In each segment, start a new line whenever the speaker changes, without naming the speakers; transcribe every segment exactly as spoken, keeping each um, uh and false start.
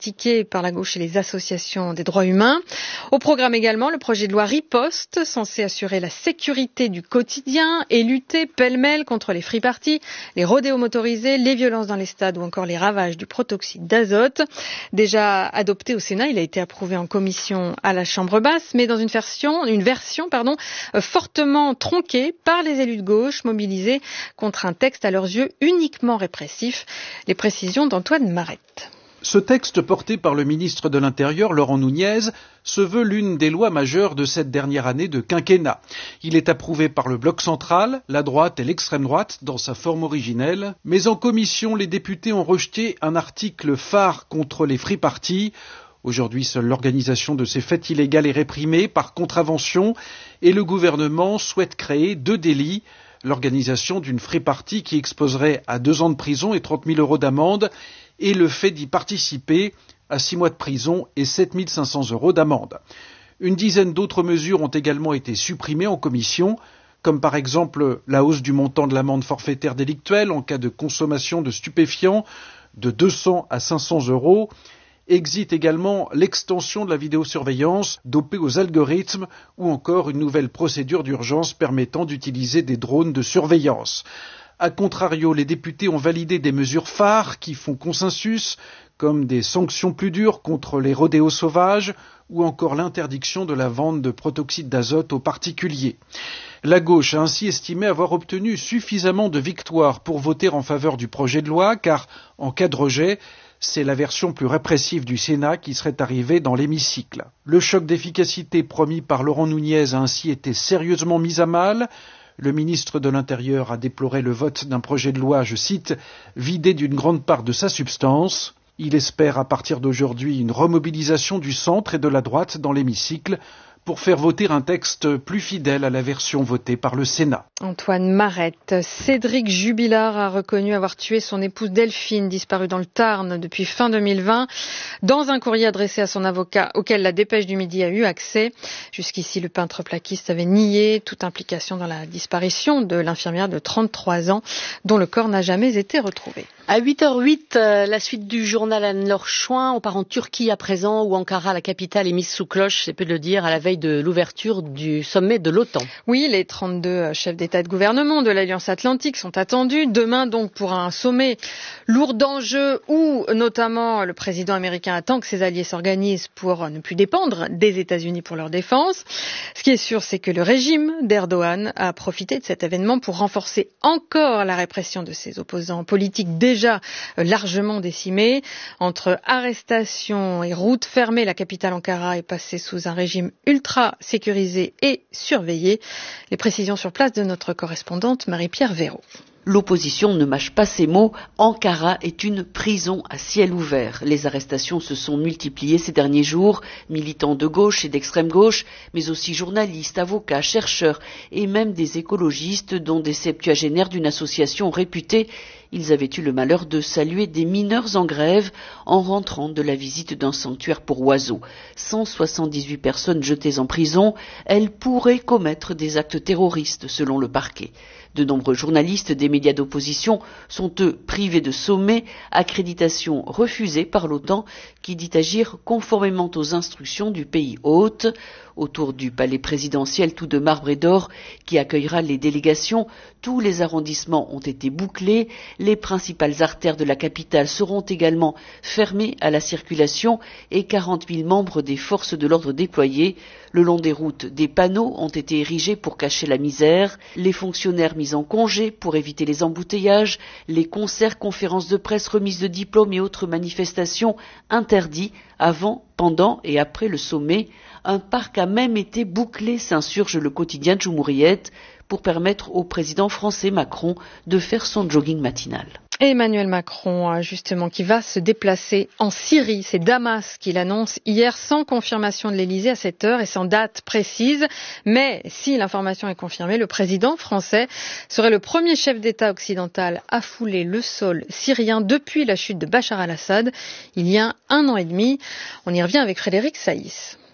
critiqué par la gauche et les associations des droits humains. Au programme également, le projet de loi Riposte, censé assurer la sécurité du quotidien et lutter pêle-mêle contre les free-parties, les rodéos motorisés, les violences dans les stades ou encore les ravages du protoxyde d'azote. Déjà adopté au Sénat, il a été approuvé en commission à la Chambre basse, mais dans une version, une version pardon, fortement tronquée par les élus de gauche mobilisés contre un texte à leurs yeux uniquement répressif. Les précisions d'Antoine Marette.
Ce texte porté par le ministre de l'Intérieur, Laurent Nunez, se veut l'une des lois majeures de cette dernière année de quinquennat. Il est approuvé par le bloc central, la droite et l'extrême droite dans sa forme originelle, mais en commission, les députés ont rejeté un article phare contre les free-parties. Aujourd'hui, seule l'organisation de ces fêtes illégales est réprimée par contravention et le gouvernement souhaite créer deux délits. L'organisation d'une free-party qui exposerait à deux ans de prison et trente mille euros d'amende et le fait d'y participer à six mois de prison et sept mille cinq cents euros d'amende. Une dizaine d'autres mesures ont également été supprimées en commission, comme par exemple la hausse du montant de l'amende forfaitaire délictuelle en cas de consommation de stupéfiants de deux cents à cinq cents euros. Exit également l'extension de la vidéosurveillance dopée aux algorithmes ou encore une nouvelle procédure d'urgence permettant d'utiliser des drones de surveillance. A contrario, les députés ont validé des mesures phares qui font consensus, comme des sanctions plus dures contre les rodéos sauvages ou encore l'interdiction de la vente de protoxyde d'azote aux particuliers. La gauche a ainsi estimé avoir obtenu suffisamment de victoires pour voter en faveur du projet de loi, car en cas de rejet, c'est la version plus répressive du Sénat qui serait arrivée dans l'hémicycle. Le choc d'efficacité promis par Laurent Nunez a ainsi été sérieusement mis à mal. Le ministre de l'Intérieur a déploré le vote d'un projet de loi, je cite, « vidé d'une grande part de sa substance ». Il espère à partir d'aujourd'hui une remobilisation du centre et de la droite dans l'hémicycle pour faire voter un texte plus fidèle à la version votée par le Sénat.
Antoine Marette. Cédric Jubilard a reconnu avoir tué son épouse Delphine, disparue dans le Tarn depuis fin deux mille vingt, dans un courrier adressé à son avocat auquel la Dépêche du Midi a eu accès. Jusqu'ici, le peintre plaquiste avait nié toute implication dans la disparition de l'infirmière de trente-trois ans, dont le corps n'a jamais été retrouvé.
À huit heures huit, euh, la suite du journal Anne-Laure Chouin. On part en Turquie à présent, où Ankara, la capitale, est mise sous cloche, c'est peu de le dire, à la veille de l'ouverture du sommet de l'OTAN.
Oui, les trente-deux chefs d'État et de gouvernement de l'Alliance Atlantique sont attendus demain donc pour un sommet lourd d'enjeux où notamment le président américain attend que ses alliés s'organisent pour ne plus dépendre des États-Unis pour leur défense. Ce qui est sûr, c'est que le régime d'Erdogan a profité de cet événement pour renforcer encore la répression de ses opposants politiques déjà largement décimés. Entre arrestations et routes fermées, la capitale Ankara est passée sous un régime ultra sécurisé et surveillé. Les précisions sur place de notre correspondante Marie-Pierre Véraud.
L'opposition ne mâche pas ses mots. Ankara est une prison à ciel ouvert. Les arrestations se sont multipliées ces derniers jours. Militants de gauche et d'extrême gauche, mais aussi journalistes, avocats, chercheurs et même des écologistes, dont des septuagénaires d'une association réputée. Ils avaient eu le malheur de saluer des mineurs en grève en rentrant de la visite d'un sanctuaire pour oiseaux. cent soixante-dix-huit personnes jetées en prison, elles pourraient commettre des actes terroristes selon le parquet. De nombreux journalistes des médias d'opposition sont eux privés de sommet, accréditation refusée par l'OTAN qui dit agir conformément aux instructions du pays hôte. Autour du palais présidentiel tout de marbre et d'or qui accueillera les délégations, tous les arrondissements ont été bouclés, les principales artères de la capitale seront également fermées à la circulation et quarante mille membres des forces de l'ordre déployés. Le long des routes, des panneaux ont été érigés pour cacher la misère, les fonctionnaires mis en congé pour éviter les embouteillages, les concerts, conférences de presse, remises de diplômes et autres manifestations interdits avant, pendant et après le sommet. Un parc a même été bouclé, s'insurge le quotidien Cumhuriyet, pour permettre au président français Macron de faire son jogging matinal.
Emmanuel Macron, justement, qui va se déplacer en Syrie. C'est Damas qui l'annonce hier sans confirmation de l'Élysée à cette heure et sans date précise. Mais si l'information est confirmée, le président français serait le premier chef d'État occidental à fouler le sol syrien depuis la chute de Bachar al-Assad il y a un an et demi. On y revient avec Frédéric Saïs.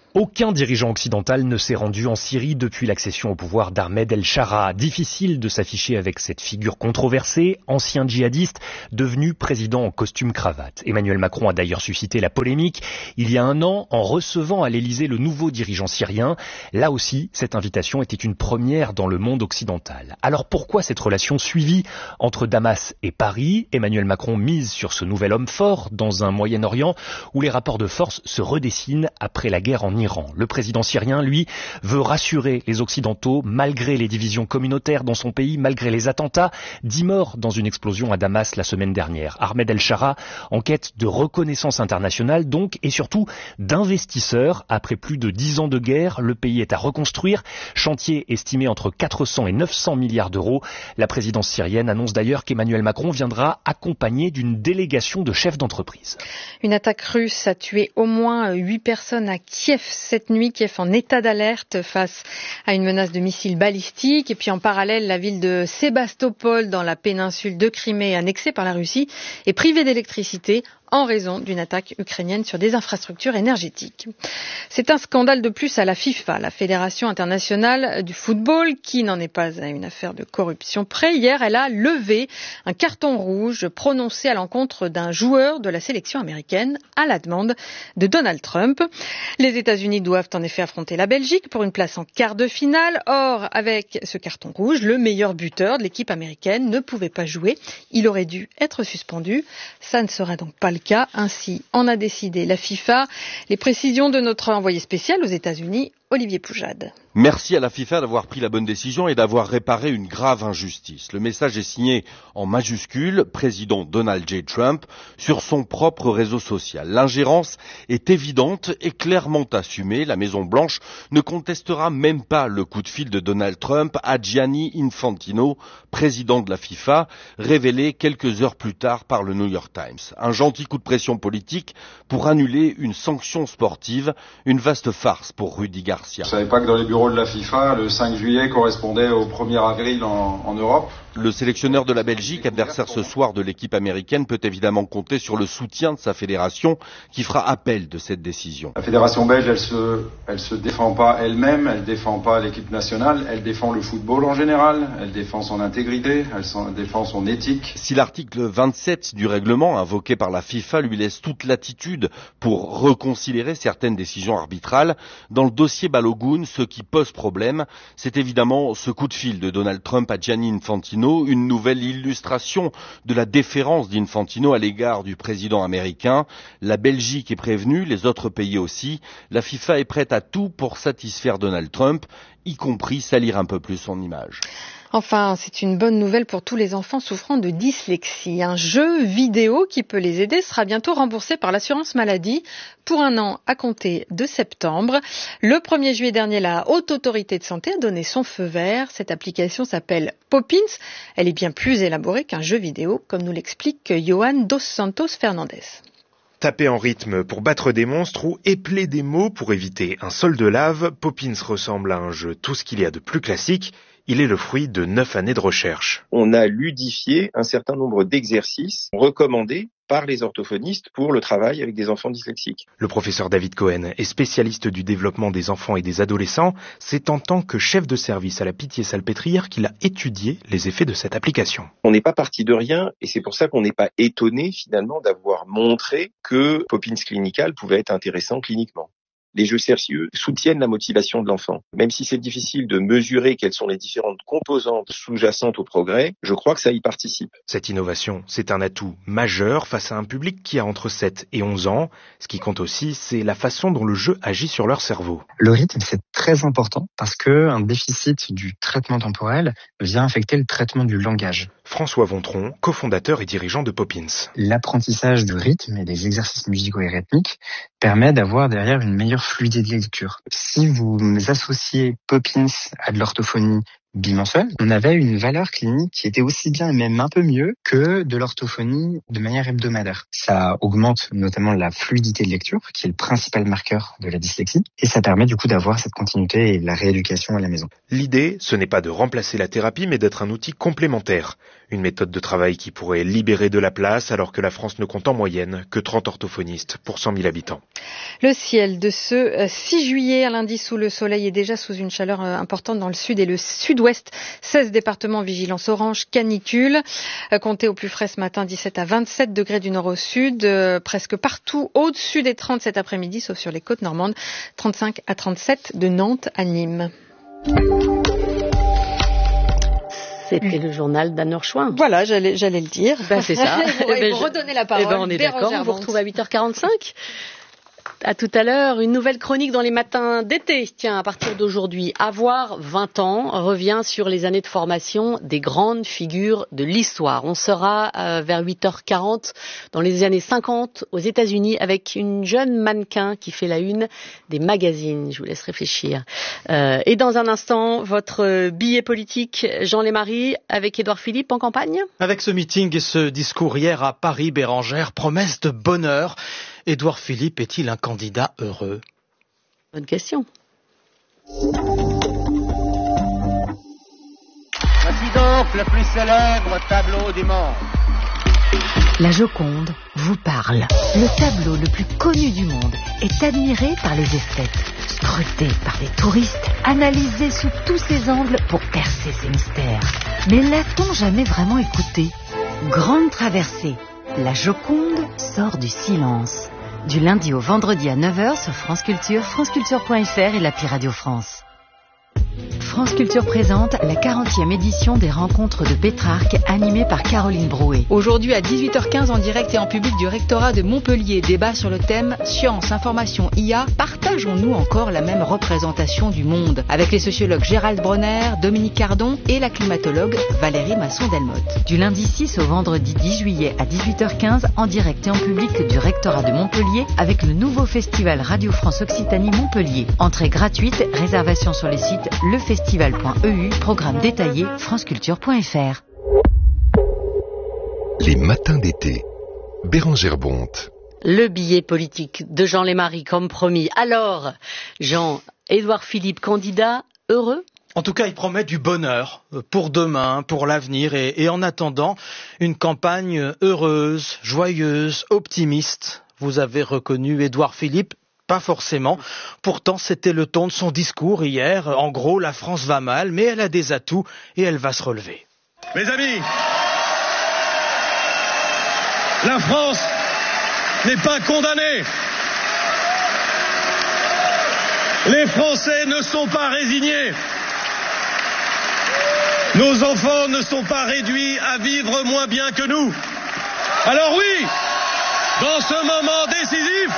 Aucun dirigeant occidental ne s'est rendu en Syrie depuis l'accession au pouvoir d'Ahmed El-Shara. Difficile de s'afficher avec cette figure controversée, ancien djihadiste, devenu président en costume cravate. Emmanuel Macron a d'ailleurs suscité la polémique il y a un an en recevant à l'Élysée le nouveau dirigeant syrien. Là aussi, cette invitation était une première dans le monde occidental. Alors pourquoi cette relation suivie entre Damas et Paris? Emmanuel Macron mise sur ce nouvel homme fort dans un Moyen-Orient où les rapports de force se redessinent après la guerre en Iran. Le président syrien, lui, veut rassurer les Occidentaux malgré les divisions communautaires dans son pays, malgré les attentats. Dix morts dans une explosion à Damas la semaine dernière. Ahmed El-Shara en quête de reconnaissance internationale donc et surtout d'investisseurs. Après plus de dix ans de guerre, le pays est à reconstruire. Chantier estimé entre quatre cents et neuf cents milliards d'euros. La présidence syrienne annonce d'ailleurs qu'Emmanuel Macron viendra accompagné d'une délégation de chefs d'entreprise.
Une attaque russe a tué au moins huit personnes à Kiev cette nuit. Kiev en état d'alerte face à une menace de missiles balistiques. Et puis en parallèle, la ville de Sébastopol dans la péninsule de Crimée annexée par la Russie est privée d'électricité en raison d'une attaque ukrainienne sur des infrastructures énergétiques. C'est un scandale de plus à la FIFA, la Fédération internationale du football, qui n'en est pas à une affaire de corruption près. Hier, elle a levé un carton rouge prononcé à l'encontre d'un joueur de la sélection américaine à la demande de Donald Trump. Les États-Unis doivent en effet affronter la Belgique pour une place en quart de finale. Or, avec ce carton rouge, le meilleur buteur de l'équipe américaine ne pouvait pas jouer. Il aurait dû être suspendu. Ça ne sera donc pas le cas. Ainsi en a décidé la FIFA. Les précisions de notre envoyé spécial aux États-Unis, Olivier Poujade.
Merci à la FIFA d'avoir pris la bonne décision et d'avoir réparé une grave injustice. Le message est signé en majuscule, président Donald J. Trump, sur son propre réseau social. L'ingérence est évidente et clairement assumée. La Maison-Blanche ne contestera même pas le coup de fil de Donald Trump à Gianni Infantino, président de la FIFA, révélé quelques heures plus tard par le New York Times. Un gentil coup de pression politique pour annuler une sanction sportive, une vaste farce pour Rudy Garcia.
Je ne savais pas que dans les bureaux de la FIFA, le cinq juillet correspondait au premier avril en, en Europe.
Le sélectionneur de la Belgique, adversaire ce soir de l'équipe américaine, peut évidemment compter sur le soutien de sa fédération qui fera appel de cette décision.
La fédération belge, elle se, elle se défend pas elle-même, elle défend pas l'équipe nationale, elle défend le football en général, elle défend son intégrité, elle défend son éthique.
Si l'article vingt-sept du règlement invoqué par la FIFA lui laisse toute latitude pour reconsidérer certaines décisions arbitrales, dans le dossier Balogun, ce qui pose problème, c'est évidemment ce coup de fil de Donald Trump à Gianni Infantino, une nouvelle illustration de la déférence d'Infantino à l'égard du président américain. La Belgique est prévenue, les autres pays aussi. La FIFA est prête à tout pour satisfaire Donald Trump, y compris salir un peu plus son image.
Enfin, c'est une bonne nouvelle pour tous les enfants souffrant de dyslexie. Un jeu vidéo qui peut les aider sera bientôt remboursé par l'assurance maladie pour un an à compter de septembre. Le premier juillet dernier, la Haute Autorité de Santé a donné son feu vert. Cette application s'appelle Poppins. Elle est bien plus élaborée qu'un jeu vidéo, comme nous l'explique Johan Dos Santos Fernandez.
Taper en rythme pour battre des monstres ou épeler des mots pour éviter un sol de lave, Poppins ressemble à un jeu tout ce qu'il y a de plus classique. Il est le fruit de neuf années de recherche.
On a ludifié un certain nombre d'exercices recommandés par les orthophonistes pour le travail avec des enfants dyslexiques.
Le professeur David Cohen est spécialiste du développement des enfants et des adolescents. C'est en tant que chef de service à la Pitié-Salpêtrière qu'il a étudié les effets de cette application.
On n'est pas parti de rien et c'est pour ça qu'on n'est pas étonné finalement d'avoir montré que Poppins Clinical pouvait être intéressant cliniquement. Les jeux sérieux soutiennent la motivation de l'enfant. Même si c'est difficile de mesurer quelles sont les différentes composantes sous-jacentes au progrès, je crois que ça y participe.
Cette innovation, c'est un atout majeur face à un public qui a entre sept et onze ans. Ce qui compte aussi, c'est la façon dont le jeu agit sur leur cerveau.
Le rythme, c'est très important parce qu'un déficit du traitement temporel vient affecter le traitement du langage.
François Vontron, cofondateur et dirigeant de Poppins.
L'apprentissage du rythme et des exercices musicaux et rythmiques permet d'avoir derrière une meilleure fluidité de lecture. Si vous associez Poppins à de l'orthophonie bimensuelle, on avait une valeur clinique qui était aussi bien et même un peu mieux que de l'orthophonie de manière hebdomadaire. Ça augmente notamment la fluidité de lecture, qui est le principal marqueur de la dyslexie, et ça permet du coup d'avoir cette continuité et la rééducation à la maison.
L'idée, ce n'est pas de remplacer la thérapie, mais d'être un outil complémentaire. Une méthode de travail qui pourrait libérer de la place alors que la France ne compte en moyenne que trente orthophonistes pour cent mille habitants.
Le ciel de ce six juillet, un lundi sous le soleil et déjà sous une chaleur importante dans le sud et le sud-ouest. seize départements vigilance orange canicule. Comptez au plus frais ce matin dix-sept à vingt-sept degrés du nord au sud. Presque partout au-dessus des trente cet après-midi, sauf sur les côtes normandes. trente-cinq à trente-sept de Nantes à Nîmes.
C'était le journal d'Anne Lorchouin.
Voilà, j'allais, j'allais le dire.
Ben, c'est ça.
Vous eh ben, redonnez la parole.
Eh ben, on est d'accord, on vous retrouve à huit heures quarante-cinq. À tout à l'heure, une nouvelle chronique dans les matins d'été. Tiens, à partir d'aujourd'hui, avoir vingt ans revient sur les années de formation des grandes figures de l'histoire. On sera euh, vers huit heures quarante dans les années cinquante aux États-Unis avec une jeune mannequin qui fait la une des magazines. Je vous laisse réfléchir. Euh, et dans un instant, votre billet politique, Jean Lémarie, avec Édouard Philippe en campagne.
Avec ce meeting et ce discours hier à Paris, Bérangère, promesse de bonheur. Édouard Philippe est-il un candidat heureux ?
Bonne question.
Voici donc le plus célèbre tableau du monde.
La Joconde vous parle. Le tableau le plus connu du monde est admiré par les esthètes, scruté par les touristes, analysé sous tous ses angles pour percer ses mystères. Mais l'a-t-on jamais vraiment écouté ? Grande traversée. La Joconde sort du silence. Du lundi au vendredi à neuf heures sur France Culture, franceculture point f r et l'appli Radio France. France Culture présente la quarantième édition des rencontres de Pétrarque animée par Caroline Brouet.
Aujourd'hui à dix-huit heures quinze en direct et en public du rectorat de Montpellier, débat sur le thème Science, information, I A, partageons-nous encore la même représentation du monde ? Avec les sociologues Gérald Bronner, Dominique Cardon et la climatologue Valérie Masson-Delmotte.
Du lundi six au vendredi dix juillet à dix-huit heures quinze en direct et en public du rectorat de Montpellier avec le nouveau festival Radio France Occitanie Montpellier. Entrée gratuite, réservation sur les sites lefestival point e u, programme détaillé franceculture point f r.
Les matins d'été, Bérangère Bonte.
Le billet politique de Jean Lémarie, comme promis. Alors, Jean, Édouard Philippe, candidat heureux ?
En tout cas, il promet du bonheur pour demain, pour l'avenir et, et en attendant, une campagne heureuse, joyeuse, optimiste. Vous avez reconnu Édouard Philippe ? Pas forcément. Pourtant, c'était le ton de son discours hier. En gros, la France va mal, mais elle a des atouts et elle va se relever.
Mes amis, la France n'est pas condamnée. Les Français ne sont pas résignés. Nos enfants ne sont pas réduits à vivre moins bien que nous. Alors oui, dans ce moment décisif,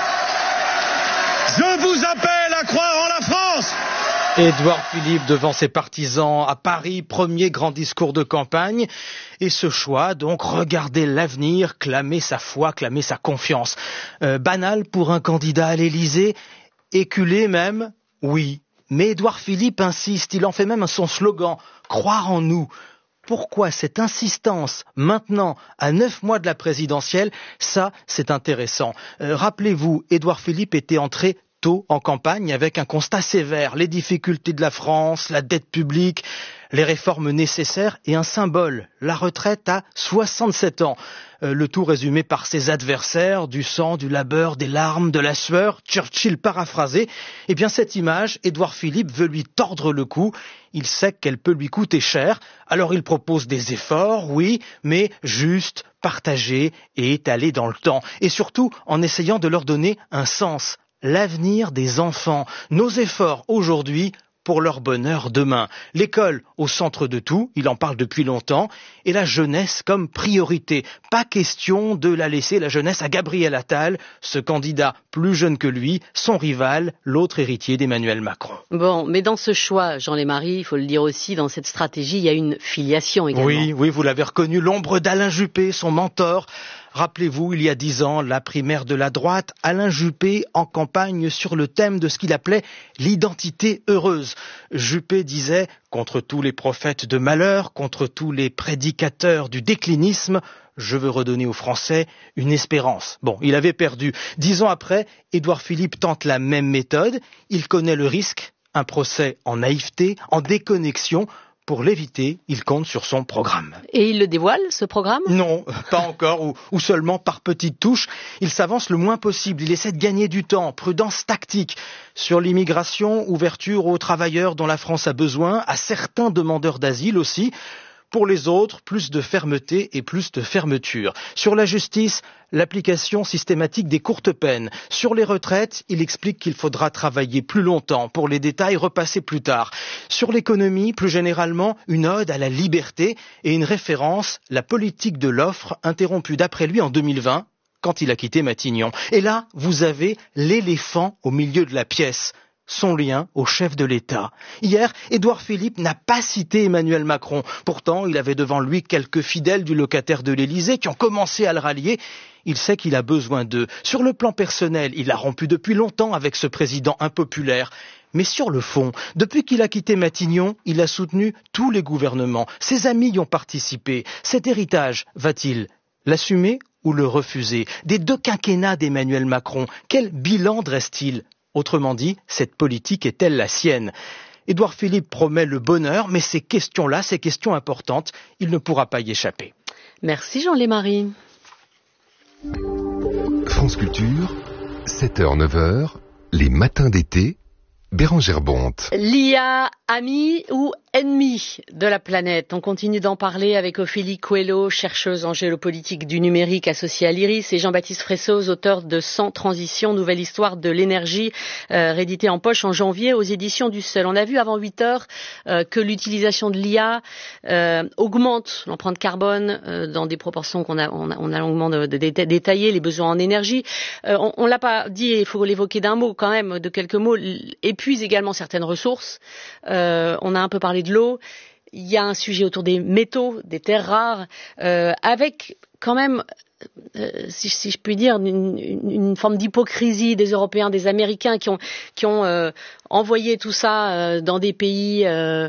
je vous appelle à croire en la France.
Édouard Philippe devant ses partisans à Paris, premier grand discours de campagne. Et ce choix, donc, regarder l'avenir, clamer sa foi, clamer sa confiance. Euh, banal pour un candidat à l'Élysée, éculé même, oui. Mais Édouard Philippe insiste, il en fait même son slogan, croire en nous. Pourquoi cette insistance maintenant, à neuf mois de la présidentielle? Ça, c'est intéressant. Euh, rappelez-vous, Édouard Philippe était entré tôt en campagne avec un constat sévère, les difficultés de la France, la dette publique, les réformes nécessaires et un symbole, la retraite à soixante-sept ans. Euh, le tout résumé par ses adversaires, du sang, du labeur, des larmes, de la sueur, Churchill paraphrasé. Eh bien cette image, Édouard Philippe veut lui tordre le cou. Il sait qu'elle peut lui coûter cher. Alors il propose des efforts, oui, mais justes, partagés et étalés dans le temps. Et surtout en essayant de leur donner un sens. L'avenir des enfants, nos efforts aujourd'hui pour leur bonheur demain. L'école au centre de tout, il en parle depuis longtemps, et la jeunesse comme priorité. Pas question de la laisser, la jeunesse, à Gabriel Attal, ce candidat plus jeune que lui, son rival, l'autre héritier d'Emmanuel Macron.
Bon, mais dans ce choix, Jean Lémarie, il faut le dire aussi, dans cette stratégie, il y a une filiation également.
Oui, oui, vous l'avez reconnu, l'ombre d'Alain Juppé, son mentor. Rappelez-vous, il y a dix ans, la primaire de la droite, Alain Juppé en campagne sur le thème de ce qu'il appelait l'identité heureuse. Juppé disait, contre tous les prophètes de malheur, contre tous les prédicateurs du déclinisme, je veux redonner aux Français une espérance. Bon, il avait perdu. Dix ans après, Édouard Philippe tente la même méthode. Il connaît le risque, un procès en naïveté, en déconnexion. Pour l'éviter, il compte sur son programme.
Et il le dévoile, ce programme ?
Non, pas encore, ou, ou seulement par petites touches. Il s'avance le moins possible, il essaie de gagner du temps, prudence tactique. Sur l'immigration, ouverture aux travailleurs dont la France a besoin, à certains demandeurs d'asile aussi. Pour les autres, plus de fermeté et plus de fermeture. Sur la justice, l'application systématique des courtes peines. Sur les retraites, il explique qu'il faudra travailler plus longtemps. Pour les détails, repasser plus tard. Sur l'économie, plus généralement, une ode à la liberté et une référence, la politique de l'offre, interrompue d'après lui en deux mille vingt, quand il a quitté Matignon. Et là, vous avez l'éléphant au milieu de la pièce. Son lien au chef de l'État. Hier, Édouard Philippe n'a pas cité Emmanuel Macron. Pourtant, il avait devant lui quelques fidèles du locataire de l'Élysée qui ont commencé à le rallier. Il sait qu'il a besoin d'eux. Sur le plan personnel, il a rompu depuis longtemps avec ce président impopulaire. Mais sur le fond, depuis qu'il a quitté Matignon, il a soutenu tous les gouvernements. Ses amis y ont participé. Cet héritage, va-t-il l'assumer ou le refuser ? Des deux quinquennats d'Emmanuel Macron, quel bilan dresse-t-il ? Autrement dit, cette politique est-elle la sienne ? Édouard Philippe promet le bonheur, mais ces questions-là, ces questions importantes, il ne pourra pas y échapper.
Merci Jean Lémarie.
France Culture, sept heures neuf heures, les matins d'été, Bérangère Bonte.
L'I A, ami ou ennemi de la planète. On continue d'en parler avec Ophélie Coelho, chercheuse en géopolitique du numérique associée à l'Iris, et Jean-Baptiste Fressoz, auteur de Sans transition, nouvelle histoire de l'énergie, euh, réédité en poche en janvier aux éditions du Seuil. On a vu avant huit heures euh, que l'utilisation de l'I A euh, augmente l'empreinte carbone euh, dans des proportions qu'on a, on a, on a longuement de, de, de, détaillées, les besoins en énergie. Euh, on, on l'a pas dit, il faut l'évoquer d'un mot quand même, de quelques mots, épuise également certaines ressources. Euh, on a un peu parlé de l'eau, il y a un sujet autour des métaux, des terres rares, euh, avec quand même, euh, si, si je puis dire, une, une, une forme d'hypocrisie des Européens, des Américains qui ont, qui ont euh, envoyé tout ça euh, dans des pays euh,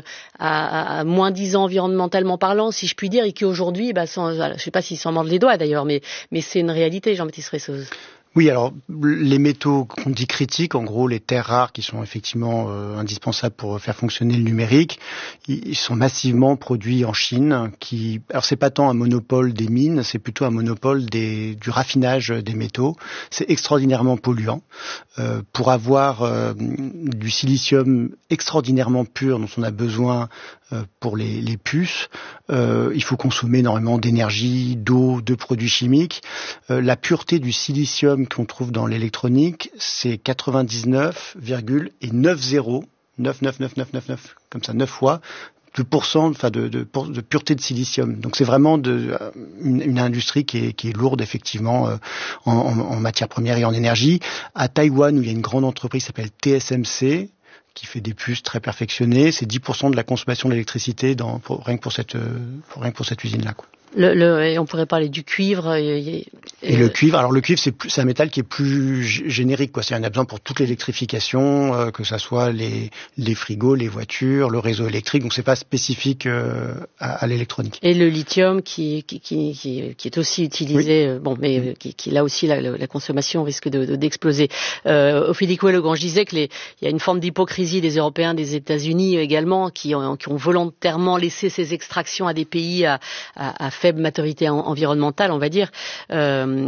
à, à moins dix ans environnementalement parlant, si je puis dire, et qui aujourd'hui, bah, sont, je ne sais pas s'ils s'en mordent les doigts d'ailleurs, mais, mais c'est une réalité, Jean-Baptiste Fressoz.
Oui, alors les métaux qu'on dit critiques, en gros les terres rares qui sont effectivement euh, indispensables pour faire fonctionner le numérique, ils sont massivement produits en Chine. Qui, alors c'est pas tant un monopole des mines, c'est plutôt un monopole des, du raffinage des métaux. C'est extraordinairement polluant. Euh, pour avoir euh, du silicium extraordinairement pur dont on a besoin euh, pour les, les puces, euh, il faut consommer énormément d'énergie, d'eau, de produits chimiques. Euh, la pureté du silicium qu'on trouve dans l'électronique, c'est quatre-vingt-dix-neuf virgule neuf-zéro, neuf, neuf, neuf, neuf, neuf, neuf, comme ça, neuf fois, de pourcent, enfin de, de, de pureté de silicium. Donc c'est vraiment de, une, une industrie qui est, qui est lourde effectivement euh, en, en, en matières premières et en énergie. À Taïwan, où il y a une grande entreprise qui s'appelle T S M C, qui fait des puces très perfectionnées, c'est dix pour cent de la consommation d'électricité dans, pour, rien que pour cette, pour, rien que pour cette usine-là, quoi.
Le, le, et on pourrait parler du cuivre. Et, et,
et le cuivre, alors le cuivre, c'est, plus, c'est un métal qui est plus g- générique, quoi. C'est un besoin pour toute l'électrification, euh, que ça soit les, les frigos, les voitures, le réseau électrique. Donc c'est pas spécifique euh, à, à l'électronique.
Et le lithium, qui, qui, qui, qui, qui est aussi utilisé, oui. euh, bon, mais euh, qui, qui là aussi la, la consommation risque de, de, d'exploser. Euh, Ophélie Coelho, quand je disais que les, il y a une forme d'hypocrisie des Européens, des États-Unis également, qui ont, qui ont volontairement laissé ces extractions à des pays à, à, à faible maturité environnementale, on va dire. Euh,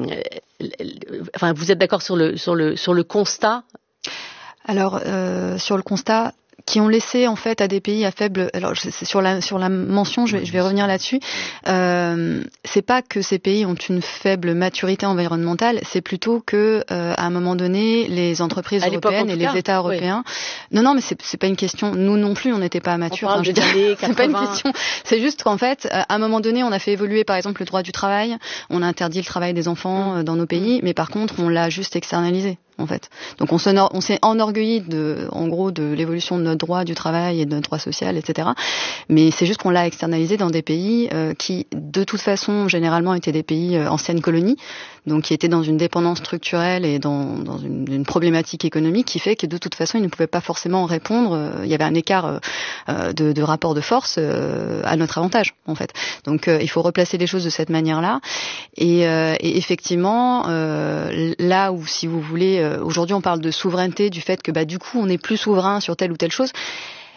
enfin, vous êtes d'accord sur le sur le sur le constat ?
Alors euh, sur le constat, qui ont laissé en fait à des pays à faible. Alors c'est sur la sur la mention, je vais, je vais revenir là-dessus. Euh, c'est pas que ces pays ont une faible maturité environnementale, c'est plutôt que euh, à un moment donné, les entreprises à européennes et les États européens. Oui. Non, non, mais c'est c'est pas une question. Nous non plus, on n'était pas matures.
Enfin, je veux dire,
c'est pas une question. C'est juste qu'en fait, à un moment donné, on a fait évoluer par exemple le droit du travail. On a interdit le travail des enfants dans nos pays, mais par contre, on l'a juste externalisé. En fait, donc on, se, on s'est enorgueilli de, en gros, de l'évolution de notre droit du travail et de notre droit social, et cetera. Mais c'est juste qu'on l'a externalisé dans des pays euh, qui, de toute façon, généralement étaient des pays euh, anciennes colonies, donc qui étaient dans une dépendance structurelle et dans, dans une, une problématique économique qui fait que de toute façon, ils ne pouvaient pas forcément répondre. Euh, il y avait un écart euh, de, de rapport de force euh, à notre avantage, en fait. Donc, euh, il faut replacer les choses de cette manière-là. Et, euh, et effectivement, euh, là où, si vous voulez, aujourd'hui, on parle de souveraineté, du fait que bah, du coup, on est plus souverain sur telle ou telle chose.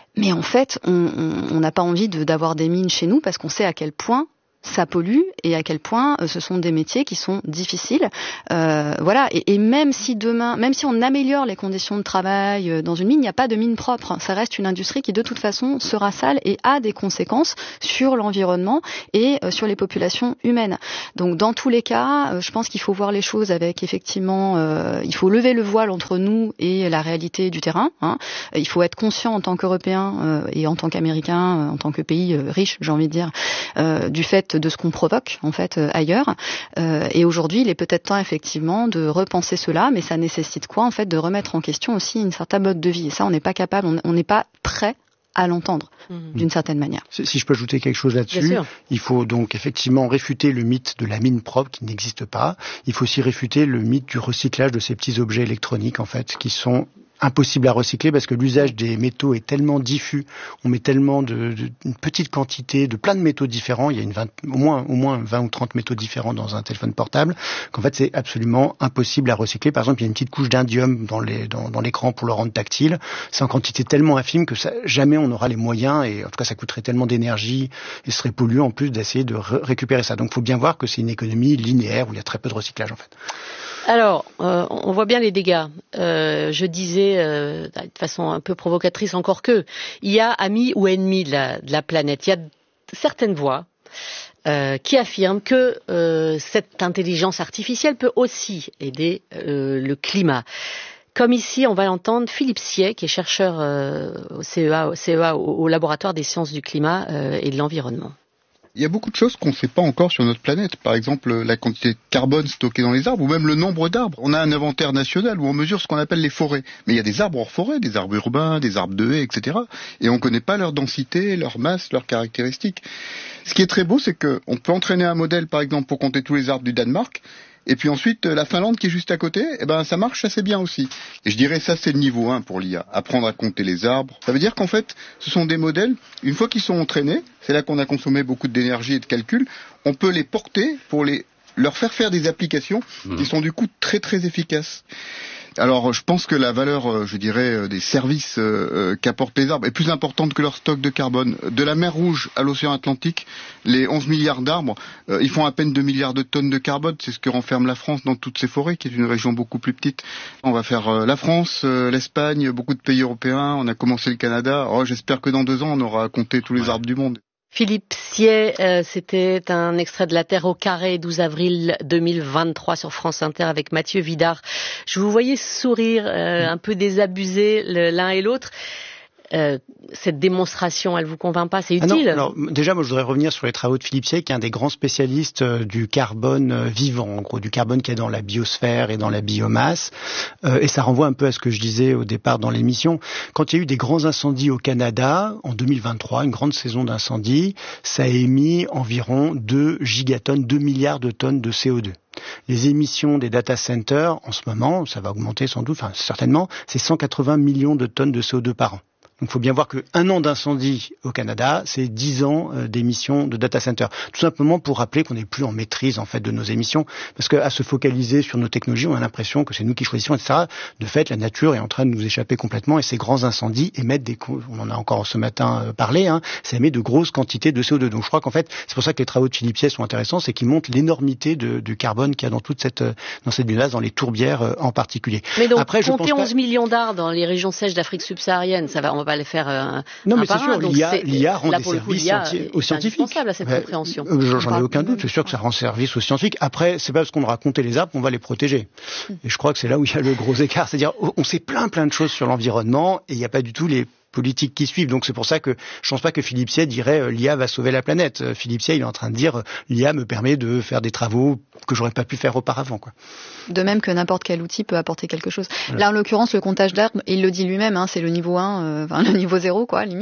Mais en fait, on n'a pas envie de, d'avoir des mines chez nous parce qu'on sait à quel point ça pollue et à quel point euh, ce sont des métiers qui sont difficiles. Euh, voilà. Et, et même si demain, même si on améliore les conditions de travail euh, dans une mine, il n'y a pas de mine propre. Ça reste une industrie qui de toute façon sera sale et a des conséquences sur l'environnement et euh, sur les populations humaines. Donc dans tous les cas, euh, je pense qu'il faut voir les choses avec effectivement, euh, il faut lever le voile entre nous et la réalité du terrain. Hein. Il faut être conscient en tant qu'Européen euh, et en tant qu'Américain, euh, en tant que pays euh, riche, j'ai envie de dire, euh, du fait de ce qu'on provoque en fait euh, ailleurs. Euh, et aujourd'hui, il est peut-être temps effectivement de repenser cela, mais ça nécessite quoi en fait de remettre en question aussi une certaine mode de vie. Et ça, on n'est pas capable, on n'est pas prêt à l'entendre mmh. d'une certaine manière.
Si je peux ajouter quelque chose là-dessus, il faut donc effectivement réfuter le mythe de la mine propre qui n'existe pas. Il faut aussi réfuter le mythe du recyclage de ces petits objets électroniques en fait qui sont impossible à recycler parce que l'usage des métaux est tellement diffus, on met tellement de, de une petite quantité de plein de métaux différents, il y a une vingt, au moins au moins vingt ou trente métaux différents dans un téléphone portable, qu'en fait c'est absolument impossible à recycler. Par exemple, il y a une petite couche d'indium dans les dans, dans l'écran pour le rendre tactile, c'est en quantité tellement infime que ça, jamais on aura les moyens, et en tout cas ça coûterait tellement d'énergie et ce serait polluant en plus d'essayer de ré- récupérer ça. Donc il faut bien voir que c'est une économie linéaire où il y a très peu de recyclage en fait.
Alors, euh, on voit bien les dégâts. Euh, je disais euh, de façon un peu provocatrice encore que, il y a amis ou ennemis de la, de la planète. Il y a certaines voix euh, qui affirment que euh, cette intelligence artificielle peut aussi aider euh, le climat. Comme ici, on va l'entendre, Philippe Siey, qui est chercheur euh, au C E A, au, C E A, au, au laboratoire des sciences du climat euh, et de l'environnement.
Il y a beaucoup de choses qu'on ne sait pas encore sur notre planète. Par exemple, la quantité de carbone stockée dans les arbres ou même le nombre d'arbres. On a un inventaire national où on mesure ce qu'on appelle les forêts. Mais il y a des arbres hors forêt, des arbres urbains, des arbres de haies, et cetera. Et on ne connaît pas leur densité, leur masse, leurs caractéristiques. Ce qui est très beau, c'est qu'on peut entraîner un modèle, par exemple, pour compter tous les arbres du Danemark. Et puis ensuite, la Finlande qui est juste à côté, eh ben, ça marche assez bien aussi. Et je dirais ça, c'est le niveau un pour l'I A. Apprendre à compter les arbres. Ça veut dire qu'en fait, ce sont des modèles, une fois qu'ils sont entraînés, c'est là qu'on a consommé beaucoup d'énergie et de calcul, on peut les porter pour les, leur faire faire des applications mmh. qui sont du coup très très efficaces. Alors, je pense que la valeur, je dirais, des services euh, qu'apportent les arbres est plus importante que leur stock de carbone. De la mer Rouge à l'océan Atlantique, les onze milliards d'arbres, euh, ils font à peine deux milliards de tonnes de carbone. C'est ce que renferme la France dans toutes ces forêts, qui est une région beaucoup plus petite. On va faire euh, la France, euh, l'Espagne, beaucoup de pays européens. On a commencé le Canada. Oh, j'espère que dans deux ans, on aura compté tous les ouais. arbres du monde.
Philippe Siey, euh, c'était un extrait de La Terre au carré, douze avril deux mille vingt-trois sur France Inter avec Mathieu Vidard. Je vous voyais sourire, euh, un peu désabusé l'un et l'autre. Euh, cette démonstration, elle vous convainc pas? C'est utile?
Ah non, alors, déjà, moi, je voudrais revenir sur les travaux de Philippe Siey, qui est un des grands spécialistes euh, du carbone euh, vivant, en gros, du carbone qui est dans la biosphère et dans la biomasse. Euh, et ça renvoie un peu à ce que je disais au départ dans l'émission. Quand il y a eu des grands incendies au Canada, en deux mille vingt-trois, une grande saison d'incendies, ça a émis environ deux gigatonnes, deux milliards de tonnes de C O deux. Les émissions des data centers, en ce moment, ça va augmenter sans doute, enfin certainement, c'est cent quatre-vingts millions de tonnes de C O deux par an. Donc il faut bien voir qu'un an d'incendie au Canada, c'est dix ans euh, d'émissions de data center. Tout simplement pour rappeler qu'on n'est plus en maîtrise en fait de nos émissions, parce qu'à se focaliser sur nos technologies, on a l'impression que c'est nous qui choisissons, et cetera. De fait, la nature est en train de nous échapper complètement, et ces grands incendies émettent des, on en a encore ce matin euh, parlé, hein, ça émet de grosses quantités de C O deux. Donc je crois qu'en fait, c'est pour ça que les travaux de Philippe Siey sont intéressants, c'est qu'ils montrent l'énormité de, du carbone qu'il y a dans toute cette, dans cette biomasse, dans les tourbières euh, en particulier.
Mais donc,
après,
compter
je pense
onze millions d'arbres dans les régions sèches d'Afrique subsaharienne, ça va, on va pas les faire un,
non,
un
mais
par
c'est sûr,
un. Donc
l'I A, l'I A rend
là,
des
pour
services
le coup,
scienti- aux scientifiques.
C'est indispensable à cette
ouais,
compréhension.
Euh, j'en ai aucun doute, c'est sûr que ça rend service aux scientifiques. Après, c'est pas parce qu'on aura compté les arbres qu'on va les protéger. Et je crois que c'est là où il y a le gros écart. C'est-à-dire, on sait plein plein de choses sur l'environnement et il n'y a pas du tout les politiques qui suivent. Donc c'est pour ça que je pense pas que Philippe Siey dirait euh, l'I A va sauver la planète. Euh, Philippe Siey, il est en train de dire euh, l'I A me permet de faire des travaux que j'aurais pas pu faire auparavant, quoi.
De même que n'importe quel outil peut apporter quelque chose. Voilà. Là, en l'occurrence, le comptage d'arbres, il le dit lui-même, hein, c'est le niveau un, euh, enfin le niveau zéro, quoi, limite.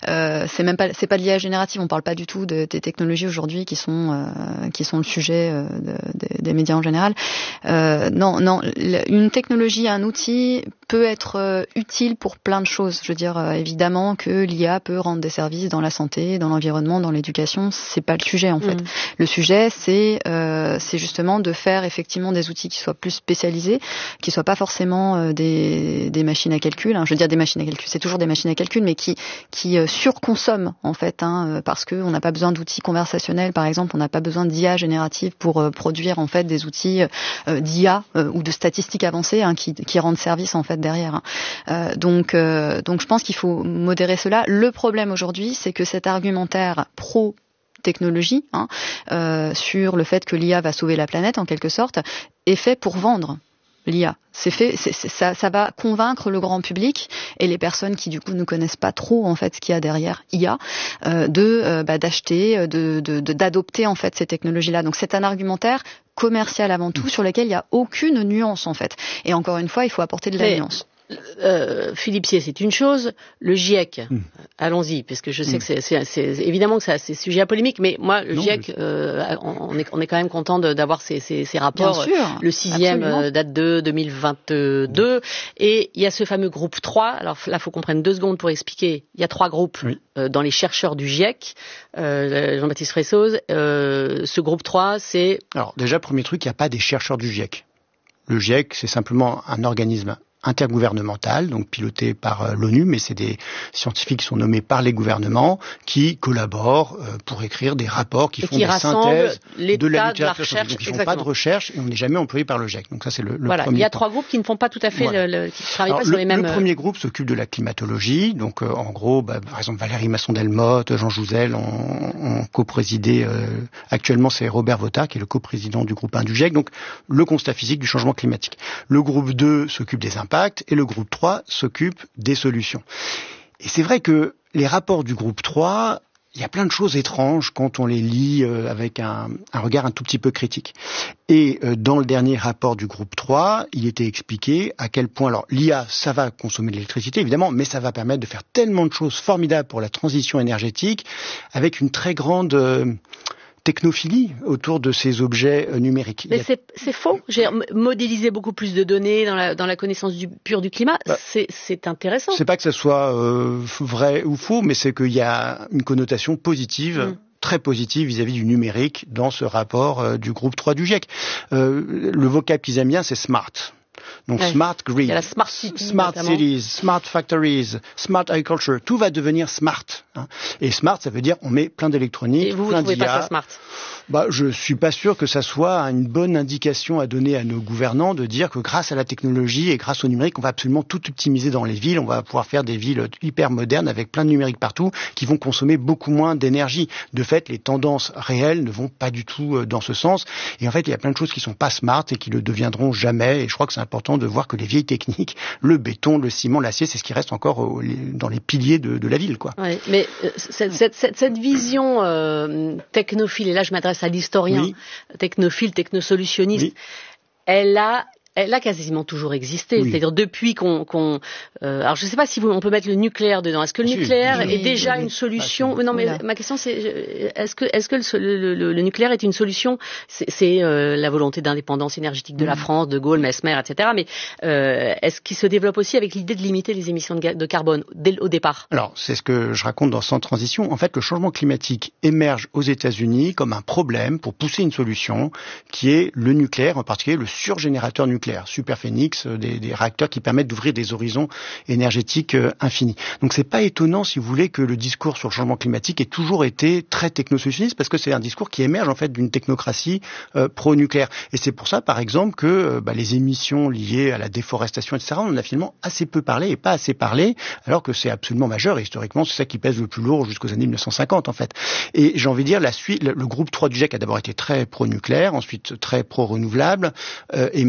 Euh, c'est même pas, c'est pas de l'I A générative. On parle pas du tout de, des technologies aujourd'hui qui sont euh, qui sont le sujet euh, de, de, des médias en général. Euh, non, non, une technologie, un outil peut être euh, utile pour plein de choses. Je veux dire, euh, évidemment que l'I A peut rendre des services dans la santé, dans l'environnement, dans l'éducation. C'est pas le sujet en fait. Mmh. Le sujet, c'est euh, c'est justement de faire effectivement des outils qui soient plus spécialisés, qui soient pas forcément euh, des des machines à calcul. Hein. Je veux dire des machines à calcul, c'est toujours des machines à calcul, mais qui qui euh, surconsomment en fait, hein, parce que on n'a pas besoin d'outils conversationnels, par exemple, on n'a pas besoin d'I A générative pour euh, produire en fait des outils euh, d'I A euh, ou de statistiques avancées hein, qui qui rendent service en fait derrière. Hein. Euh, donc euh, donc je pense qu'il faut modérer cela. Le problème aujourd'hui, c'est que cet argumentaire pro technologie hein, euh, sur le fait que l'I A va sauver la planète en quelque sorte est fait pour vendre l'I A. C'est fait, c'est, c'est, ça, ça va convaincre le grand public et les personnes qui du coup ne connaissent pas trop en fait ce qu'il y a derrière I A euh, de euh, bah, d'acheter, de, de, de d'adopter en fait ces technologies-là. Donc c'est un argumentaire commercial avant tout sur lequel il n'y a aucune nuance en fait. Et encore une fois, il faut apporter de la
Mais...
nuance.
Euh, Philippe Sier, c'est une chose. Le GIEC, mmh. allons-y, parce que je sais mmh. que c'est, c'est, c'est évidemment que ça, c'est sujet à polémique, mais moi, le non, GIEC, euh, on, est, on est quand même content de, d'avoir ces, ces, ces rapports.
Bien sûr,
le sixième euh, date de deux mille vingt-deux, mmh. et il y a ce fameux groupe trois. Alors là, il faut qu'on prenne deux secondes pour expliquer. Il y a trois groupes oui. euh, dans les chercheurs du GIEC. Euh, Jean-Baptiste Fressoz, euh, ce groupe trois, c'est...
Alors déjà, premier truc, il n'y a pas des chercheurs du GIEC. Le GIEC, c'est simplement un organisme intergouvernemental, donc piloté par euh, l'ONU, mais c'est des scientifiques qui sont nommés par les gouvernements qui collaborent euh, pour écrire des rapports qui
et
font
qui
des synthèses
de
la
littérature scientifique.
Donc ils ne font pas de recherche et on n'est jamais employé par le GIEC. Donc ça c'est le, le
voilà,
premier
il y a
point.
Trois groupes qui ne font pas tout à fait, voilà. le, le, qui ne travaillent
Alors,
pas sur
le,
les mêmes.
Le premier groupe s'occupe de la climatologie, donc euh, en gros, bah, par exemple Valérie Masson-Delmotte, Jean Jouzel ont, ont coprésidé. Euh, actuellement c'est Robert Vota qui est le coprésident du groupe un du GIEC. Donc le constat physique du changement climatique. Le groupe deux s'occupe des impacts et le groupe trois s'occupe des solutions. Et c'est vrai que les rapports du groupe trois, il y a plein de choses étranges quand on les lit euh, avec un, un regard un tout petit peu critique. Et euh, dans le dernier rapport du groupe trois, il était expliqué à quel point, alors l'I A, ça va consommer de l'électricité évidemment, mais ça va permettre de faire tellement de choses formidables pour la transition énergétique avec une très grande... Euh, technophilie autour de ces objets euh, numériques.
Mais a... c'est, c'est faux. J'ai modélisé beaucoup plus de données dans la, dans la connaissance du, pure du climat. Bah, c'est, c'est intéressant.
C'est pas que ça soit euh, vrai ou faux, mais c'est qu'il y a une connotation positive. Mmh. très positive vis-à-vis du numérique dans ce rapport euh, du groupe trois du GIEC. Euh, le vocable qu'ils aiment bien, c'est smart. Donc ouais. Smart grid,
il y a la smart city,
smart
notamment.
cities, smart factories, smart agriculture, tout va devenir smart. Hein. Et smart, ça veut dire on met plein d'électronique,
Et vous,
plein
vous trouvez
d'I A.
Pas ça smart?
Bah, je suis pas sûr que ça soit une bonne indication à donner à nos gouvernants de dire que grâce à la technologie et grâce au numérique, on va absolument tout optimiser dans les villes. On va pouvoir faire des villes hyper modernes avec plein de numérique partout qui vont consommer beaucoup moins d'énergie. De fait, les tendances réelles ne vont pas du tout dans ce sens. Et en fait, il y a plein de choses qui sont pas smart et qui le deviendront jamais. Et je crois que c'est important de voir que les vieilles techniques, le béton, le ciment, l'acier, c'est ce qui reste encore dans les piliers de, de la ville, quoi.
Ouais, mais cette, cette, cette, cette vision euh, technophile, et là je m'adresse à l'historien, oui. technophile, technosolutionniste, oui. elle a elle a quasiment toujours existé. Oui. C'est-à-dire depuis qu'on... qu'on euh, alors je ne sais pas si vous, on peut mettre le nucléaire dedans. Est-ce que le nucléaire oui, est déjà oui, une solution ah, Non, mais voilà. Ma question c'est est-ce que est-ce que le, le, le nucléaire est une solution C'est, c'est euh, la volonté d'indépendance énergétique de oui. la France, de Gaulle, Mesmer, et cetera. Mais euh, est-ce qu'il se développe aussi avec l'idée de limiter les émissions de, de carbone dès, au départ?
Alors c'est ce que je raconte dans Sans Transition. En fait, le changement climatique émerge aux États-Unis comme un problème pour pousser une solution qui est le nucléaire, en particulier le surgénérateur nucléaire. Superphénix, des, des réacteurs qui permettent d'ouvrir des horizons énergétiques euh, infinis. Donc c'est pas étonnant, si vous voulez, que le discours sur le changement climatique ait toujours été très technosolutionniste, parce que c'est un discours qui émerge en fait d'une technocratie euh, pro-nucléaire. Et c'est pour ça, par exemple, que euh, bah, les émissions liées à la déforestation, et cetera, on en a finalement assez peu parlé et pas assez parlé, alors que c'est absolument majeur. Et historiquement, c'est ça qui pèse le plus lourd jusqu'aux années mille neuf cent cinquante, en fait. Et j'ai envie de dire, la suite, le, le groupe trois du GIEC a d'abord été très pro-nucléaire, ensuite très pro-renouvelable, euh, et maintenant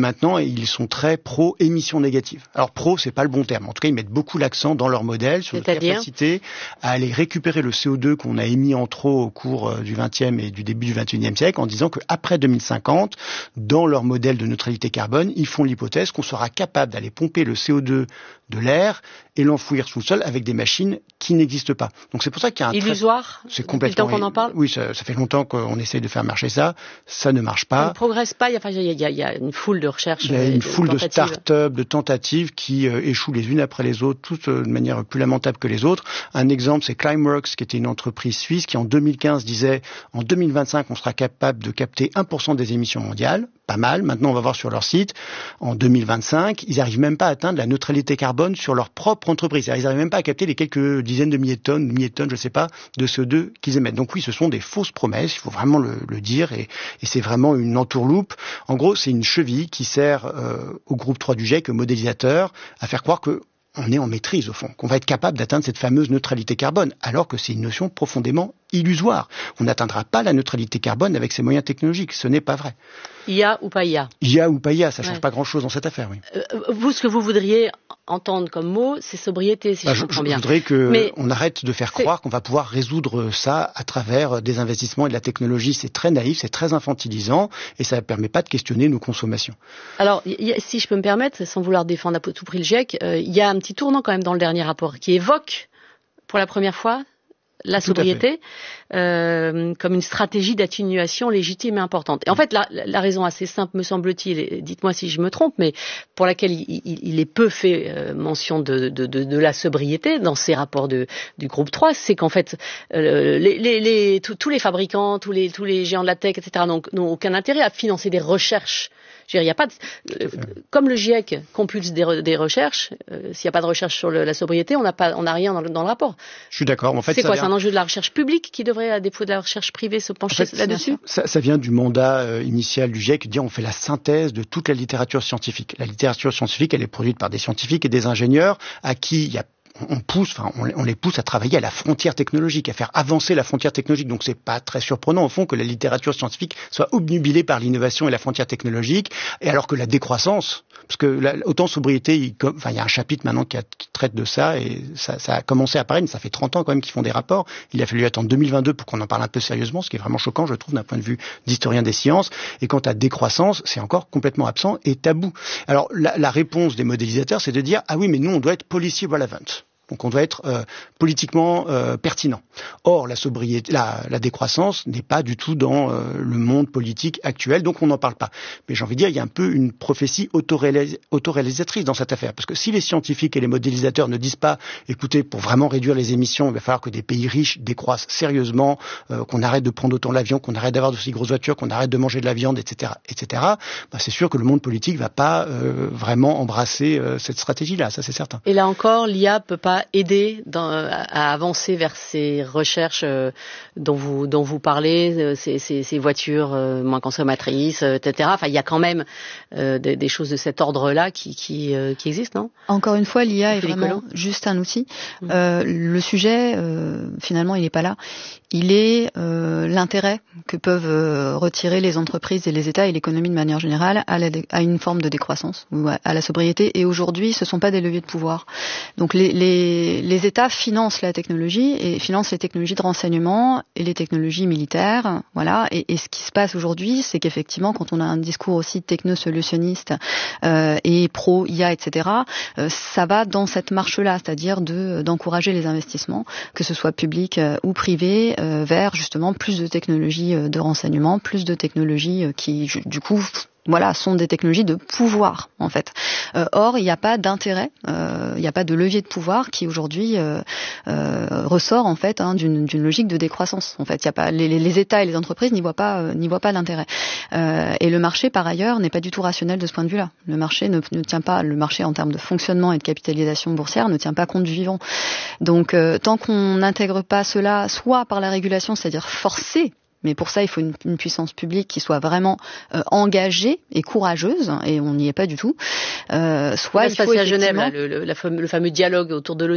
ils sont très pro émissions négatives. Alors pro, c'est pas le bon terme. En tout cas, ils mettent beaucoup l'accent dans leur modèle sur notre capacité à aller récupérer le C O deux qu'on a émis en trop au cours du vingtième et du début du vingt et unième siècle, en disant qu'après deux mille cinquante, dans leur modèle de neutralité carbone, ils font l'hypothèse qu'on sera capable d'aller pomper le C O deux de l'air et l'enfouir sous le sol avec des machines qui n'existent pas. Donc c'est pour ça qu'il y a un
illusoire.
Très... C'est complètement.
Depuis le temps qu'on en parle.
Oui, ça, ça fait longtemps qu'on essaie de faire marcher ça. Ça ne marche pas.
Ça ne progresse pas. Il y a, enfin, il y a, il y a une foule de recherches.
Il y a une
de
foule
tentatives.
de start-up, de tentatives qui euh, échouent les unes après les autres, toutes euh, de manière plus lamentable que les autres. Un exemple, c'est Climeworks, qui était une entreprise suisse qui en deux mille quinze disait en deux mille vingt-cinq on sera capable de capter un pour cent des émissions mondiales. Pas mal. Maintenant, on va voir sur leur site. En deux mille vingt-cinq, ils n'arrivent même pas à atteindre la neutralité carbone sur leur propre entreprise. C'est-à-dire, ils n'arrivent même pas à capter les quelques dizaines de milliers de tonnes, milliers de tonnes, je sais pas, de C O deux qu'ils émettent. Donc oui, ce sont des fausses promesses. Il faut vraiment le, le dire. Et, et c'est vraiment une entourloupe. En gros, c'est une cheville qui sert euh, au groupe trois du GIEC, au modélisateur, à faire croire que on est en maîtrise, au fond, qu'on va être capable d'atteindre cette fameuse neutralité carbone, alors que c'est une notion profondément illusoire. On n'atteindra pas la neutralité carbone avec ces moyens technologiques. Ce n'est pas vrai.
I A ou pas I A
I A ou pas I A, ça ne change
ouais.
pas grand-chose dans cette affaire, oui.
Euh, vous, ce que vous voudriez entendre comme mot, c'est sobriété, si
bah,
je, je comprends bien.
Je voudrais qu'on
Mais
arrête de faire croire qu'on va pouvoir résoudre ça à travers des investissements et de la technologie. C'est très naïf, c'est très infantilisant et ça ne permet pas de questionner nos consommations.
Alors, y a, si je peux me permettre, sans vouloir défendre à tout prix le GIEC, il euh, y a un petit tournant quand même dans le dernier rapport qui évoque pour la première fois la sobriété euh, comme une stratégie d'atténuation légitime et importante. Et en fait, la, la raison assez simple, me semble-t-il, et dites-moi si je me trompe, mais pour laquelle il, il, il est peu fait euh, mention de, de, de, de la sobriété dans ces rapports de, du groupe trois, c'est qu'en fait, euh, les, les, les, tous les fabricants, tous les, tous les géants de la tech, et cetera, n'ont, n'ont aucun intérêt à financer des recherches. Je veux dire, il y a pas de, euh, comme le GIEC compulse des, re, des recherches, euh, s'il n'y a pas de recherche sur le, la sobriété, on n'a pas, on n'a rien dans le, dans le rapport.
Je suis d'accord. En fait,
c'est
ça
quoi
vient...
C'est un enjeu de la recherche publique qui devrait, à défaut de la recherche privée, se pencher en fait, là-dessus.
Ça, ça vient du mandat euh, initial du GIEC, dire on fait la synthèse de toute la littérature scientifique. La littérature scientifique, elle est produite par des scientifiques et des ingénieurs à qui il y a on pousse, enfin, on, on les pousse à travailler à la frontière technologique, à faire avancer la frontière technologique. Donc, c'est pas très surprenant, au fond, que la littérature scientifique soit obnubilée par l'innovation et la frontière technologique, et alors que la décroissance, parce que la, autant sobriété, il, enfin, il y a un chapitre maintenant qui, a, qui traite de ça, et ça, ça a commencé à apparaître, mais ça fait trente ans quand même qu'ils font des rapports. Il a fallu attendre deux mille vingt-deux pour qu'on en parle un peu sérieusement, ce qui est vraiment choquant, je trouve, d'un point de vue d'historien des sciences. Et quant à décroissance, c'est encore complètement absent et tabou. Alors, la, la réponse des modélisateurs, c'est de dire, ah oui, mais nous, on doit être policy relevant. Donc on doit être euh, politiquement euh, pertinent. Or, la sobriété, la, la décroissance n'est pas du tout dans euh, le monde politique actuel, donc on n'en parle pas. Mais j'ai envie de dire, il y a un peu une prophétie autoréalis- autoréalisatrice dans cette affaire. Parce que si les scientifiques et les modélisateurs ne disent pas, écoutez, pour vraiment réduire les émissions, il va falloir que des pays riches décroissent sérieusement, euh, qu'on arrête de prendre autant l'avion, qu'on arrête d'avoir de si grosses voitures, qu'on arrête de manger de la viande, et cetera, et cetera, bah, c'est sûr que le monde politique ne va pas euh, vraiment embrasser euh, cette stratégie-là, ça c'est certain.
Et là encore, l'I A peut pas aider dans, à avancer vers ces recherches euh, dont vous dont vous parlez, euh, ces, ces, ces voitures euh, moins consommatrices, euh, et cetera. Enfin, il y a quand même euh, des, des choses de cet ordre-là qui qui, euh, qui existent, non ?
Encore une fois, l'I A est
Philippe
vraiment
Collot.
juste un outil. Mmh. Euh, le sujet, euh, finalement, il n'est pas là. Il est euh, l'intérêt que peuvent euh, retirer les entreprises et les États et l'économie de manière générale à, la, à une forme de décroissance ou à, à la sobriété. Et aujourd'hui, ce ne sont pas des leviers de pouvoir. Donc les, les, les États financent la technologie et financent les technologies de renseignement et les technologies militaires. Voilà. Et, et ce qui se passe aujourd'hui, c'est qu'effectivement, quand on a un discours aussi techno-solutionniste euh, et pro-I A, et cetera, euh, ça va dans cette marche-là, c'est-à-dire de, d'encourager les investissements, que ce soit public euh, ou privé, Euh, vers justement plus de technologies euh, de renseignement, plus de technologies euh, qui du coup voilà, sont des technologies de pouvoir en fait. Euh, or, il n'y a pas d'intérêt, euh, il n'y a pas de levier de pouvoir qui aujourd'hui euh, euh, ressort en fait hein, d'une, d'une logique de décroissance. En fait, il y a pas les, les États et les entreprises n'y voient pas euh, n'y voient pas l'intérêt. Euh, et le marché, par ailleurs, n'est pas du tout rationnel de ce point de vue-là. Le marché ne, ne tient pas, le marché en termes de fonctionnement et de capitalisation boursière ne tient pas compte du vivant. Donc, euh, tant qu'on n'intègre pas cela, soit par la régulation, c'est-à-dire forcer. Mais pour ça, il faut une, une puissance publique qui soit vraiment euh, engagée et courageuse, et on n'y est pas du tout. Euh, soit
il
il faut
effectivement... à
effectivement...
Genève, là, le, le, la fameux, le fameux dialogue autour de l'ONU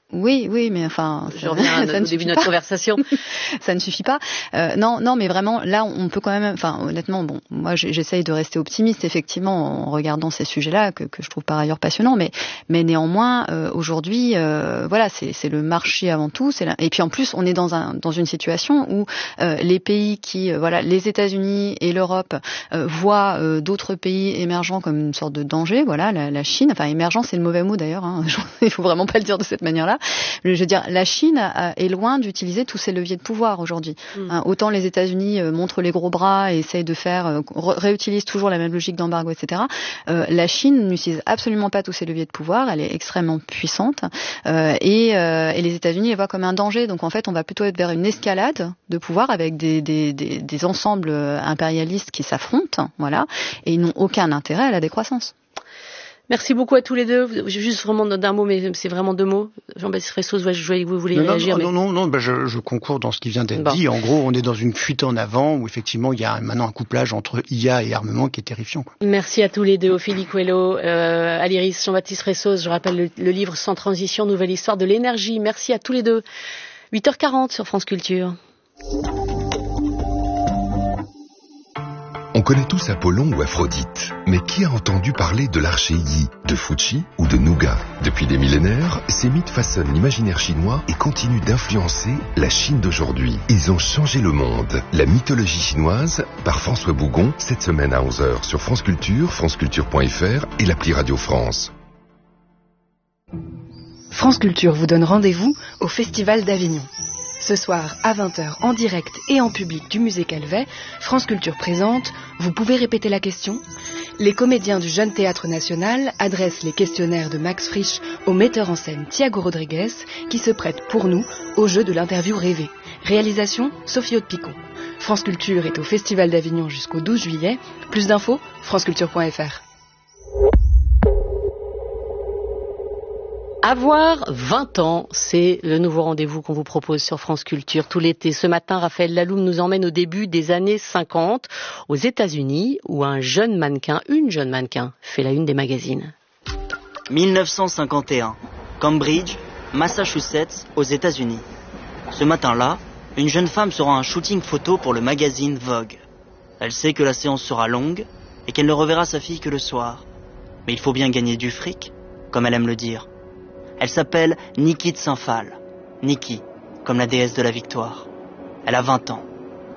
Oui, oui, mais enfin,
je reviens au début de notre conversation.
Ça ne suffit pas. Euh, non, non, mais vraiment, là, on peut quand même. Enfin, honnêtement, bon, moi, j'essaye de rester optimiste, effectivement, en regardant ces sujets-là que, que je trouve par ailleurs passionnants. Mais, mais néanmoins, euh, aujourd'hui, euh, voilà, c'est, c'est le marché avant tout. C'est la... Et puis en plus, on est dans un dans une situation où euh, les pays qui, euh, voilà, les États-Unis et l'Europe euh, voient euh, d'autres pays émergents comme une sorte de danger. Voilà, la, la Chine. Enfin, émergent, c'est le mauvais mot d'ailleurs. Hein. Il faut vraiment pas le dire de cette manière-là. Je veux dire, la Chine est loin d'utiliser tous ses leviers de pouvoir aujourd'hui. Mmh. Hein, autant les États-Unis euh, montrent les gros bras et essayent de faire, euh, réutilisent toujours la même logique d'embargo, et cetera. Euh, la Chine n'utilise absolument pas tous ses leviers de pouvoir. Elle est extrêmement puissante euh, et, euh, et les États-Unis les voient comme un danger. Donc en fait, on va plutôt être vers une escalade de pouvoir avec des, des, des, des ensembles impérialistes qui s'affrontent, voilà, et ils n'ont aucun intérêt à la décroissance.
Merci beaucoup à tous les deux. Juste vraiment d'un mot, mais c'est vraiment deux mots. Jean-Baptiste Ressos, je voyais que vous vouliez
non,
réagir.
Non,
mais...
non, non, non ben je, je concours dans ce qui vient d'être bon. dit. En gros, on est dans une fuite en avant où effectivement il y a maintenant un couplage entre I A et armement qui est terrifiant. Quoi.
Merci à tous les deux, Ophélie Coelho, euh, Aliris, Jean-Baptiste Ressos. Je rappelle le, le livre Sans transition, nouvelle histoire de l'énergie. Merci à tous les deux. huit heures quarante sur France Culture.
On connaît tous Apollon ou Aphrodite, mais qui a entendu parler de l'archer Yi, de Fuchi ou de Nougat? Depuis des millénaires, ces mythes façonnent l'imaginaire chinois et continuent d'influencer la Chine d'aujourd'hui. Ils ont changé le monde. La mythologie chinoise, par François Bougon, cette semaine à onze heures sur France Culture, franceculture point f r et l'appli Radio France.
France Culture vous donne rendez-vous au Festival d'Avignon. Ce soir, à vingt heures, en direct et en public du Musée Calvet, France Culture présente « Vous pouvez répéter la question ?» Les comédiens du Jeune Théâtre National adressent les questionnaires de Max Frisch au metteur en scène Thiago Rodriguez, qui se prête pour nous au jeu de l'interview rêvée. Réalisation, Sophie Haute-Picon. France Culture est au Festival d'Avignon jusqu'au douze juillet. Plus d'infos, franceculture point f r.
Avoir vingt ans, c'est le nouveau rendez-vous qu'on vous propose sur France Culture tout l'été. Ce matin, Raphaël Laloum nous emmène au début des années cinquante, aux États-Unis, où un jeune mannequin, une jeune mannequin, fait la une des magazines.
mille neuf cent cinquante et un, Cambridge, Massachusetts, aux États-Unis. Ce matin-là, une jeune femme se rend à un shooting photo pour le magazine Vogue. Elle sait que la séance sera longue et qu'elle ne reverra sa fille que le soir. Mais il faut bien gagner du fric, comme elle aime le dire. Elle s'appelle Nikki de Saint-Phal. Nikki, comme la déesse de la victoire. Elle a vingt ans.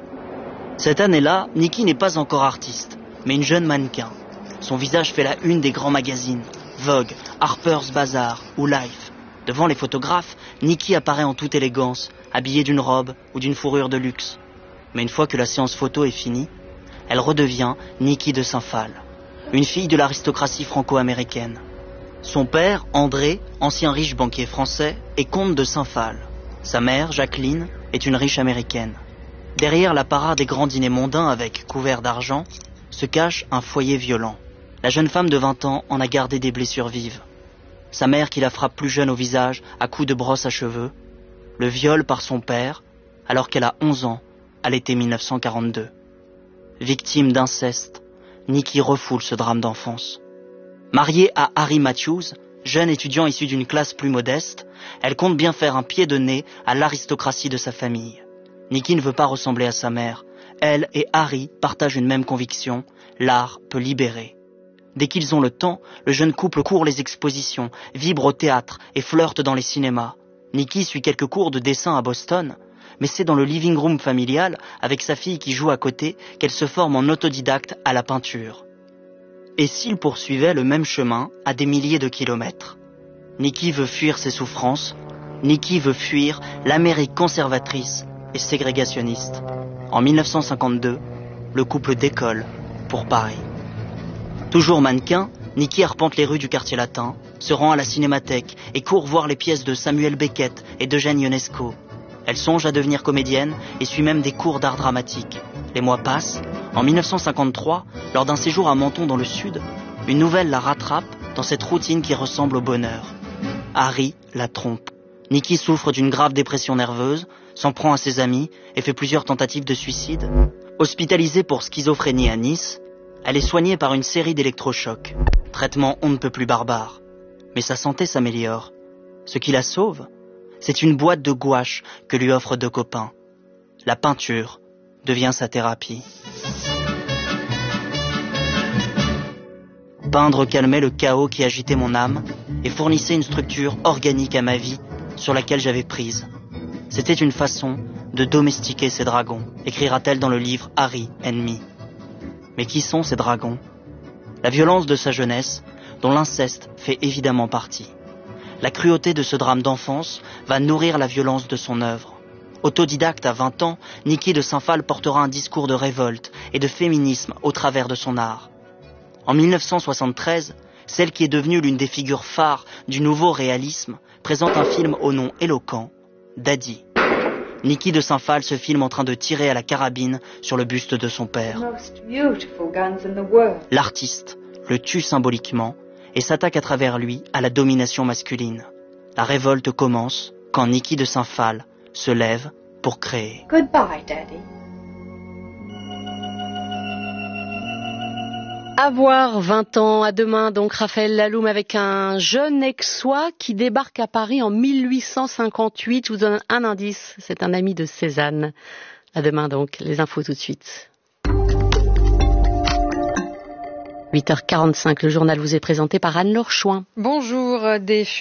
Cette année-là, Nikki n'est pas encore artiste, mais une jeune mannequin. Son visage fait la une des grands magazines, Vogue, Harper's Bazaar ou Life. Devant les photographes, Nikki apparaît en toute élégance, habillée d'une robe ou d'une fourrure de luxe. Mais une fois que la séance photo est finie, elle redevient Nikki de Saint-Phal, une fille de l'aristocratie franco-américaine. Son père, André, ancien riche banquier français, est comte de Saint-Phal. Sa mère, Jacqueline, est une riche américaine. Derrière la parade des grands dîners mondains avec couvert d'argent, se cache un foyer violent. La jeune femme de vingt ans en a gardé des blessures vives. Sa mère, qui la frappe plus jeune au visage à coups de brosse à cheveux, le viole par son père, alors qu'elle a onze ans, à l'été mille neuf cent quarante-deux. Victime d'inceste, Nikki refoule ce drame d'enfance. Mariée à Harry Matthews, jeune étudiant issu d'une classe plus modeste, elle compte bien faire un pied de nez à l'aristocratie de sa famille. Nikki ne veut pas ressembler à sa mère. Elle et Harry partagent une même conviction, l'art peut libérer. Dès qu'ils ont le temps, le jeune couple court les expositions, vibre au théâtre et flirte dans les cinémas. Nikki suit quelques cours de dessin à Boston, mais c'est dans le living room familial, avec sa fille qui joue à côté, qu'elle se forme en autodidacte à la peinture. Et s'ils poursuivaient le même chemin à des milliers de kilomètres? Nikki veut fuir ses souffrances, Nikki veut fuir l'Amérique conservatrice et ségrégationniste. En mille neuf cent cinquante-deux, le couple décolle pour Paris. Toujours mannequin, Nikki arpente les rues du quartier latin, se rend à la cinémathèque et court voir les pièces de Samuel Beckett et d'Eugène Ionesco. Elle songe à devenir comédienne et suit même des cours d'art dramatique. Les mois passent. En mille neuf cent cinquante-trois, lors d'un séjour à Menton dans le sud, une nouvelle la rattrape dans cette routine qui ressemble au bonheur. Harry la trompe. Nikki souffre d'une grave dépression nerveuse, s'en prend à ses amis et fait plusieurs tentatives de suicide. Hospitalisée pour schizophrénie à Nice, elle est soignée par une série d'électrochocs. Traitement on ne peut plus barbare. Mais sa santé s'améliore. Ce qui la sauve, C'est une boîte de gouache que lui offrent deux copains. La peinture devient sa thérapie. Peindre calmait le chaos qui agitait mon âme et fournissait une structure organique à ma vie sur laquelle j'avais prise. C'était une façon de domestiquer ces dragons, écrira-t-elle dans le livre Harry and Me. Mais qui sont ces dragons ? La violence de sa jeunesse, dont l'inceste fait évidemment partie. La cruauté de ce drame d'enfance va nourrir la violence de son œuvre. Autodidacte à vingt ans, Niki de Saint-Phal portera un discours de révolte et de féminisme au travers de son art. En mille neuf cent soixante-treize, celle qui est devenue l'une des figures phares du nouveau réalisme présente un film au nom éloquent, Daddy. Niki de Saint-Phal se filme en train de tirer à la carabine sur le buste de son père. L'artiste le tue symboliquement et s'attaque à travers lui à la domination masculine. La révolte commence quand Niki de Saint-Phal se lève pour créer.
Goodbye, Daddy.
Avoir vingt ans, à demain donc Raphaël Laloum avec un jeune Aixois qui débarque à Paris en mille huit cent cinquante-huit. Je vous donne un indice, c'est un ami de Cézanne. À demain donc, les infos tout de suite. huit heures quarante-cinq, le journal vous est présenté par Anne-Laure Chouin.
Bonjour, des